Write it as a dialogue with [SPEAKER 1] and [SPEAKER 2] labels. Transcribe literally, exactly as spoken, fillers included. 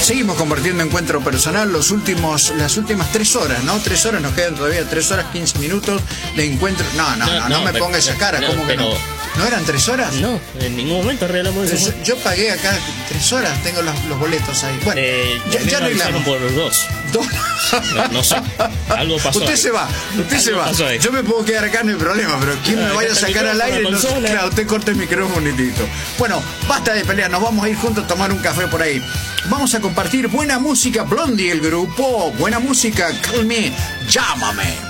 [SPEAKER 1] seguimos compartiendo encuentro personal los últimos, las últimas tres horas, ¿no? Tres horas, nos quedan todavía tres horas, quince minutos de encuentro. No, no, no, no, no me
[SPEAKER 2] pero,
[SPEAKER 1] ponga esa cara,
[SPEAKER 2] no,
[SPEAKER 1] ¿cómo que
[SPEAKER 2] pero,
[SPEAKER 1] no? ¿No eran tres horas?
[SPEAKER 2] No, en ningún momento arreglamos eso.
[SPEAKER 1] Yo, yo pagué acá tres horas, tengo los, los boletos ahí. Bueno,
[SPEAKER 2] eh,
[SPEAKER 1] ya, ya arreglamos.
[SPEAKER 2] Por dos.
[SPEAKER 1] Dos.
[SPEAKER 2] No, no sé, algo pasó.
[SPEAKER 1] Usted
[SPEAKER 2] ahí.
[SPEAKER 1] se va, usted se va. Yo me puedo quedar acá, no hay problema, pero quien me vaya a sacar al aire, no, claro, usted corte el micrófono un minutito. Bueno, basta de pelear, nos vamos a ir juntos a tomar un café por ahí. Vamos a compartir buena música, Blondie, el grupo, buena música, Call Me, llámame.